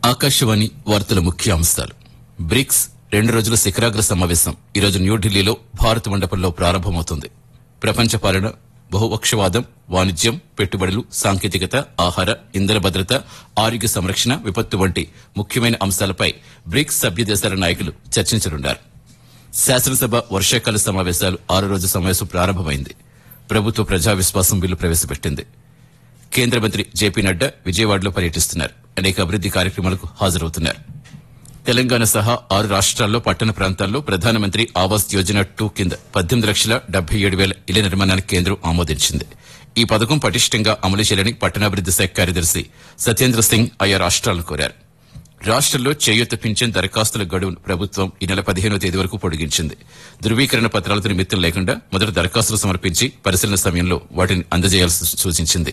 ఆకాశవాణి వార్తల ముఖ్య అంశాలు. బ్రిక్స్ 2 రోజుల శిఖరాగ్ర సమావేశం ఈరోజు న్యూఢిల్లీలో భారత్ మండపంలో ప్రారంభమవుతుంది. ప్రపంచ పాలన, బహుపక్షవాదం, వాణిజ్యం, పెట్టుబడులు, సాంకేతికత, ఆహార, ఇంధన భద్రత, ఆరోగ్య సంరక్షణ, విపత్తు వంటి ముఖ్యమైన అంశాలపై బ్రిక్స్ సభ్య దేశాల నాయకులు చర్చించనున్నారు. శాసనసభ వర్షాకాల సమావేశాలు 6వ రోజు సమావేశం ప్రారంభమైంది. ప్రభుత్వ ప్రజా విశ్వాసం బిల్లు ప్రవేశపెట్టింది. కేంద్ర మంత్రి జేపీ నడ్డా విజయవాడలో పర్యటిస్తున్నారు. అనేక అభివృద్ది కార్యక్రమాలకు హాజరవుతున్నారు. తెలంగాణ సహా 6 రాష్ట్రాల్లో పట్టణ ప్రాంతాల్లో ప్రధానమంత్రి ఆవాస్ యోజన 2 కింద 18,77,000 ఇళ్ల నిర్మాణానికి కేంద్రం ఆమోదించింది. ఈ పథకం పటిష్టంగా అమలు చేయాలని పట్టణాభివృద్ది శాఖ కార్యదర్శి సత్యేంద్ర సింగ్ ఆయా రాష్ట్రాలను కోరారు. రాష్ట్రంలో చేయూత పింఛన్ దరఖాస్తుల గడువును ప్రభుత్వం ఈ నెల 15వ తేదీ వరకు పొడిగించింది. ధృవీకరణ పత్రాలతో నిమిత్తం లేకుండా మొదట దరఖాస్తులు సమర్పించి పరిశీలన సమయంలో వాటిని అందజేయాల్సి సూచించింది.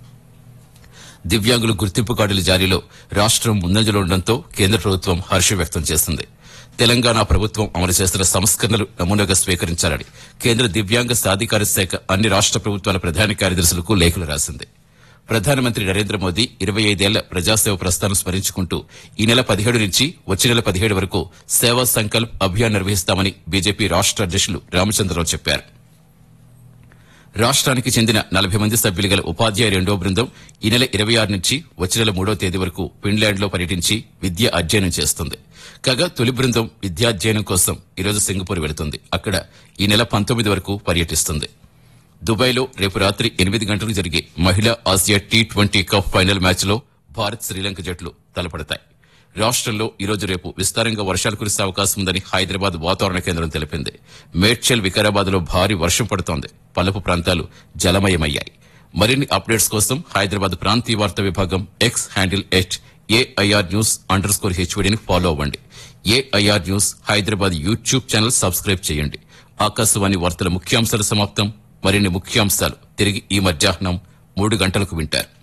దివ్యాంగుల గుర్తింపు కార్డుల జారీలో రాష్ట్రం ముందంజలో ఉండడంతో కేంద్ర ప్రభుత్వం హర్షం వ్యక్తం చేసింది. తెలంగాణ ప్రభుత్వం అమలు చేస్తున్న సంస్కరణలు నమూనాగా స్వీకరించాలని కేంద్ర దివ్యాంగ సాధికార శాఖ అన్ని రాష్ట్ర ప్రభుత్వాల ప్రధాన కార్యదర్శులకు లేఖలు రాసింది. ప్రధానమంత్రి నరేంద్ర మోదీ 25 ఏళ్ల ప్రజాసేవ ప్రస్థానం స్మరించుకుంటూ ఈ నెల 17 నుంచి వచ్చే నెల 17 వరకు సేవా సంకల్ప్ అభియాన్ నిర్వహిస్తామని బీజేపీ రాష్ట్ర అధ్యక్షులు రామచంద్రరావు చెప్పారు. రాష్ట్రానికి చెందిన 40 మంది సభ్యులు గల ఉపాధ్యాయ 2వ బృందం ఈ నెల 26 నుంచి వచ్చే నెల 3వ తేదీ వరకు ఫిన్లాండ్లో పర్యటించి విద్య అధ్యయనం చేస్తుంది. కాగా తొలి బృందం విద్యాధ్యయనం కోసం ఈరోజు సింగపూర్ వెళుతుంది. అక్కడ ఈ నెల 19 వరకు పర్యటిస్తుంది. దుబాయ్లో రేపు రాత్రి 8 గంటలకు జరిగే మహిళా ఆసియా T20 కప్ ఫైనల్ మ్యాచ్లో భారత్, శ్రీలంక జట్లు తలపడతాయి. రాష్ట్రంలో ఈరోజు రేపు విస్తారంగా వర్షాలు కురిసే అవకాశం ఉందని హైదరాబాద్ వాతావరణ కేంద్రం తెలిపింది. మేడ్చల్, వికారాబాద్ లో భారీ వర్షం పడుతోంది. పలుపు ప్రాంతాలు జలమయమయ్యాయి. మరిన్ని అప్డేట్స్ కోసం హైదరాబాద్ ప్రాంతీయ వార్తా విభాగం ఎక్స్ హ్యాండిల్ @AIR_News_HVDని ఫాలో అవ్వండి. AIR news Hyderabad YouTube channel subscribe చేయండి. ఆకాశవాణి వార్తల ముఖ్యాంశాలు సమాప్తం. మరిన్ని ముఖ్యాంశాలు తిరిగి ఈ మధ్యాహ్నం 3 గంటలకు వింటారు.